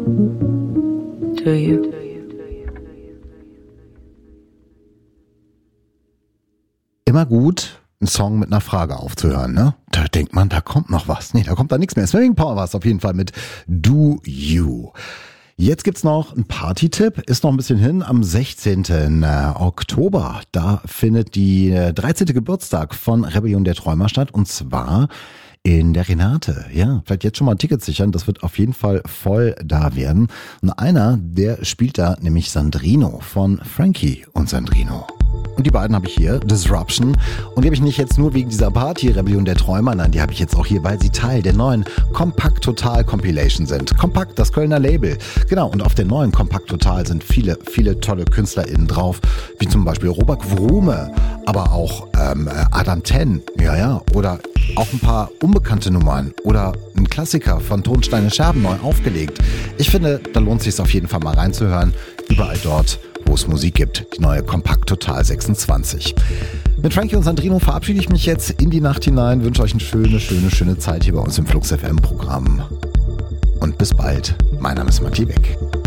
Do you? Immer gut, einen Song mit einer Frage aufzuhören, ne? Da denkt man, da kommt noch was. Nee, da kommt da nichts mehr. Swimming Power war es auf jeden Fall mit Do You. Jetzt gibt's noch einen Party-Tipp, ist noch ein bisschen hin, am 16. Oktober. Da findet die 13. Geburtstag von Rebellion der Träumer statt, und zwar in der Renate. Ja, vielleicht jetzt schon mal Tickets sichern, das wird auf jeden Fall voll da werden. Und einer, der spielt da nämlich Sandrino von Frankie und Sandrino. Und die beiden habe ich hier, Disruption. Und die habe ich nicht jetzt nur wegen dieser Party Rebellion der Träumer, nein, die habe ich jetzt auch hier, weil sie Teil der neuen Kompakt Total Compilation sind. Kompakt, das Kölner Label. Genau, und auf der neuen Kompakt Total sind viele, viele tolle KünstlerInnen drauf, wie zum Beispiel Robert Wrume, aber auch Adam Ten, ja, oder auch ein paar unbekannte Nummern oder ein Klassiker von Tonsteine Scherben neu aufgelegt. Ich finde, da lohnt es sich auf jeden Fall mal reinzuhören. Überall dort, wo es Musik gibt. Die neue Kompakt Total 26. Mit Frankie und Sandrino verabschiede ich mich jetzt in die Nacht hinein. Wünsche euch eine schöne Zeit hier bei uns im Flux FM Programm. Und bis bald. Mein Name ist Matti Beck.